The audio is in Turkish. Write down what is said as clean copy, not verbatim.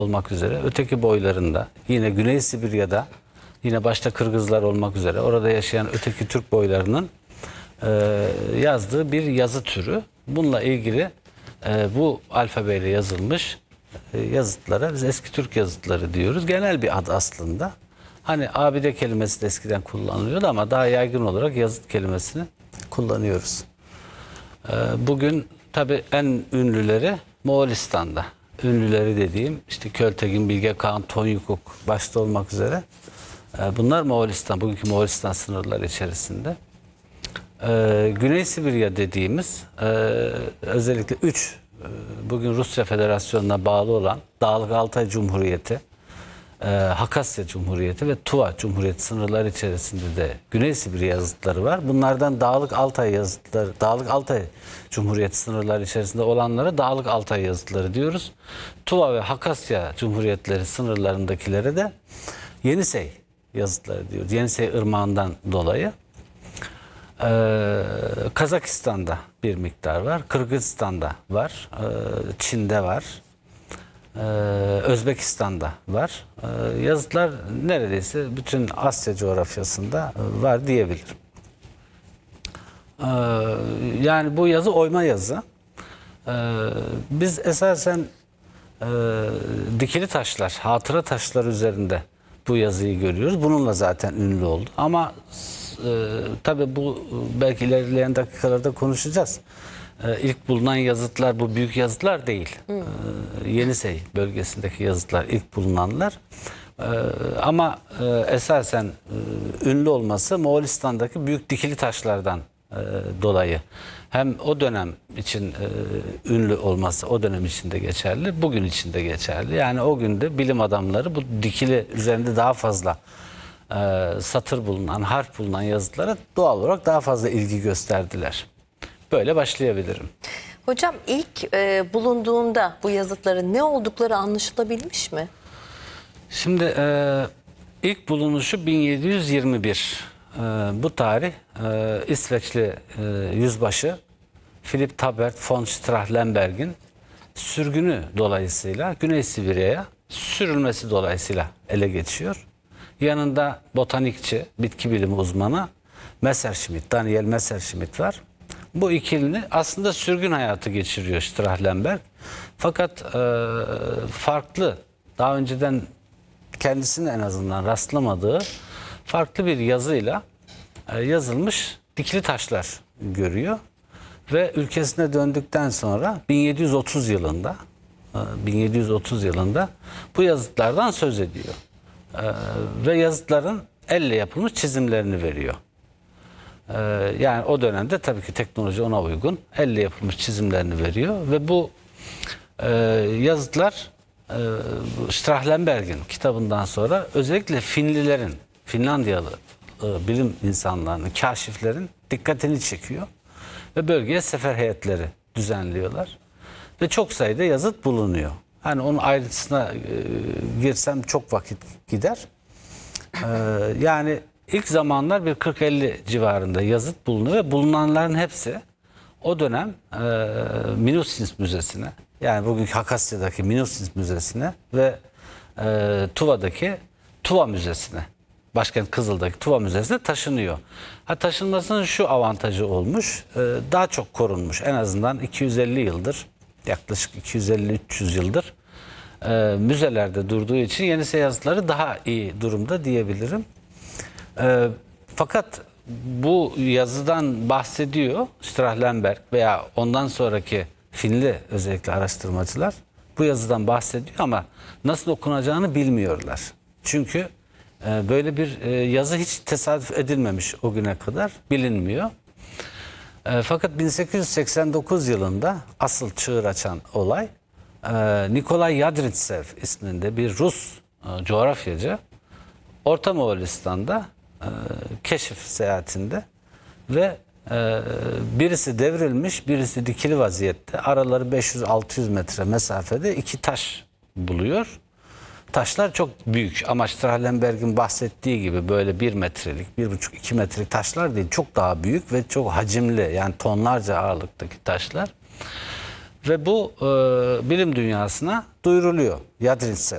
olmak üzere öteki boylarında yine Güney Sibirya'da yine başta Kırgızlar olmak üzere orada yaşayan öteki Türk boylarının yazdığı bir yazı türü. Bununla ilgili bu alfabeyle yazılmış yazıtlara biz eski Türk yazıtları diyoruz. Genel bir ad aslında. Hani abide kelimesi de eskiden kullanılıyordu ama daha yaygın olarak yazıt kelimesini kullanıyoruz. Bugün tabii en ünlüleri Moğolistan'da. Ünlüleri dediğim işte Költegin, Bilge Kağan, Tonyukuk başta olmak üzere. Bunlar Moğolistan, bugünkü Moğolistan sınırları içerisinde. Güney Sibirya dediğimiz özellikle 3 bugün Rusya Federasyonu'na bağlı olan Dağlık Altay Cumhuriyeti, Hakasya Cumhuriyeti ve Tuva Cumhuriyeti sınırları içerisinde de Güney Sibirya yazıtları var. Bunlardan Dağlık Altay yazıtları, Dağlık Altay Cumhuriyeti sınırları içerisinde olanlara Dağlık Altay yazıtları diyoruz. Tuva ve Hakasya Cumhuriyetleri sınırlarındakilere de Yenisey yazıtları diyoruz. Yenisey Irmağı'ndan dolayı. Kazakistan'da bir miktar var. Kırgızistan'da var. Çin'de var. Özbekistan'da var. Yazıtlar neredeyse bütün Asya coğrafyasında var diyebilirim. Yani bu yazı oyma yazı. Biz esasen dikili taşlar, hatıra taşlar üzerinde bu yazıyı görüyoruz. Bununla zaten ünlü oldu. Ama tabii bu belki ilerleyen dakikalarda konuşacağız. İlk bulunan yazıtlar bu büyük yazıtlar değil. Yenisey bölgesindeki yazıtlar ilk bulunanlar. Ama esasen ünlü olması Moğolistan'daki büyük dikili taşlardan dolayı. Hem o dönem için ünlü olması o dönem için de geçerli, bugün için de geçerli. Yani o günde bilim adamları bu dikili üzerinde daha fazla satır bulunan, harf bulunan yazıtlara doğal olarak daha fazla ilgi gösterdiler. Böyle başlayabilirim. Hocam ilk bulunduğunda bu yazıtların ne oldukları anlaşılabilmiş mi? Şimdi ilk bulunuşu 1721. Bu tarih İsveçli yüzbaşı Philip Tabert von Strahlenberg'in sürgünü dolayısıyla Güney Sibirya'ya sürülmesi dolayısıyla ele geçiyor. Yanında botanikçi, bitki bilimi uzmanı Messerschmitt, Daniel Messerschmitt var. Bu ikilini aslında sürgün hayatı geçiriyor Strahlenberg. Fakat farklı, daha önceden kendisine en azından rastlamadığı farklı bir yazıyla yazılmış dikili taşlar görüyor. Ve ülkesine döndükten sonra 1730 yılında bu yazıtlardan söz ediyor. Ve yazıtların elle yapılmış çizimlerini veriyor. Yani o dönemde tabii ki teknoloji ona uygun elle yapılmış çizimlerini veriyor ve bu yazıtlar Strahlenberg'in kitabından sonra özellikle Finlilerin, Finlandiyalı bilim insanlarının, kaşiflerin dikkatini çekiyor ve bölgeye sefer heyetleri düzenliyorlar ve çok sayıda yazıt bulunuyor. Hani onun ayrıntısına girsem çok vakit gider. Yani ilk zamanlar bir 40-50 civarında yazıt bulunuyor ve bulunanların hepsi o dönem Minusins Müzesi'ne, yani bugünkü Hakasya'daki Minusins Müzesi'ne ve Tuva'daki Tuva Müzesi'ne, başkent Kızıl'daki Tuva Müzesi'ne taşınıyor. Taşınmasının şu avantajı olmuş, daha çok korunmuş. En azından 250 yıldır, yaklaşık 250-300 yıldır müzelerde durduğu için Yenisey yazıtları daha iyi durumda diyebilirim. Fakat bu yazıdan bahsediyor Strahlenberg veya ondan sonraki Finli özellikle araştırmacılar bu yazıdan bahsediyor ama nasıl okunacağını bilmiyorlar. Çünkü böyle bir yazı hiç tesadüf edilmemiş o güne kadar, bilinmiyor. Fakat 1889 yılında asıl çığır açan olay Nikolay Yadrintsev isminde bir Rus coğrafyacı Orta Moğolistan'da keşif seyahatinde ve birisi devrilmiş, birisi dikili vaziyette, araları 500-600 metre mesafede iki taş buluyor. Taşlar çok büyük ama Strahlenberg'in bahsettiği gibi böyle 1 metrelik, 1,5-2 metrelik taşlar değil, çok daha büyük ve çok hacimli, yani tonlarca ağırlıktaki taşlar. Ve bu bilim dünyasına duyuruluyor Yadrintsev